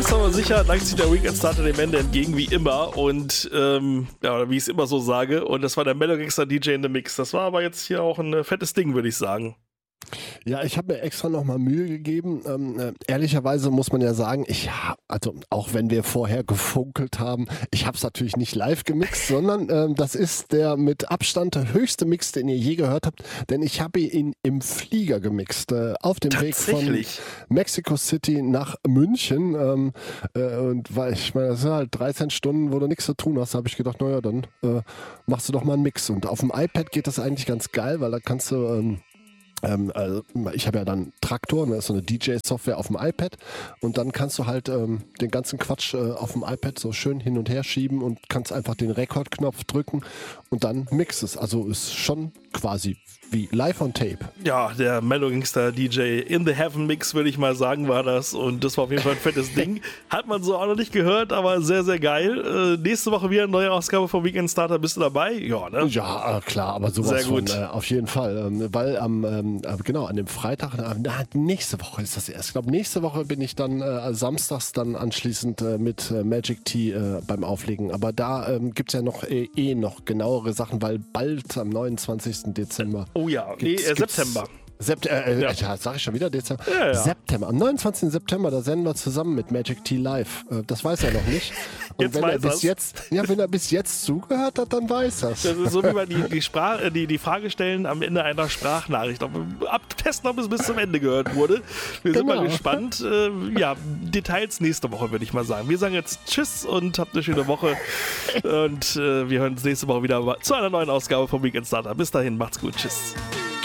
ist aber sicher, neigt sich der Weekend Starter dem Ende entgegen, wie immer. Und, ja, wie ich es immer so sage. Und das war der Mellow Gangster DJ in the Mix. Das war aber jetzt hier auch ein fettes Ding, würde ich sagen. Ja, ich habe mir extra nochmal Mühe gegeben. Ehrlicherweise muss man ja sagen, also auch wenn wir vorher gefunkelt haben, ich habe es natürlich nicht live gemixt, sondern das ist der mit Abstand der höchste Mix, den ihr je gehört habt, denn ich habe ihn im Flieger gemixt, auf dem Weg von Mexico City nach München. Und weil ich meine, das sind halt 13 Stunden, wo du nichts zu tun hast, habe ich gedacht, naja, dann machst du doch mal einen Mix. Und auf dem iPad geht das eigentlich ganz geil, weil da kannst du also ich habe ja dann Traktor, das ist so eine DJ-Software auf dem iPad und dann kannst du halt den ganzen Quatsch auf dem iPad so schön hin und her schieben und kannst einfach den Rekordknopf drücken und dann mixt es. Also ist schon quasi wie live on tape. Ja, der Mellow Gangster DJ in the Heaven Mix, würde ich mal sagen, war das. Und das war auf jeden Fall ein fettes Ding. Hat man so auch noch nicht gehört, aber sehr, sehr geil. Nächste Woche wieder eine neue Ausgabe vom Weekend Starter. Bist du dabei? Ja, ne? Ja, klar, aber sowas sehr gut. Auf jeden Fall. Weil genau, an dem Freitag, nächste Woche ist das erst. Ich glaube, nächste Woche bin ich dann samstags dann anschließend mit Magic Tea beim Auflegen. Aber da gibt es ja noch noch genauere Sachen, weil bald am 29. Dezember. Oh ja, September. Sag ich schon wieder Dezember. Ja. September. Am 29. September, da senden wir zusammen mit Magic Tea live. Das weiß er noch nicht. Und wenn er bis jetzt zugehört hat, dann weiß er es. Das ist so wie man die Frage stellen am Ende einer Sprachnachricht. Abtesten, ob es bis zum Ende gehört wurde. Wir sind mal gespannt. Details nächste Woche, würde ich mal sagen. Wir sagen jetzt Tschüss und habt eine schöne Woche. Und wir hören uns nächste Woche wieder zu einer neuen Ausgabe vom Weekend Starter. Bis dahin, macht's gut. Tschüss.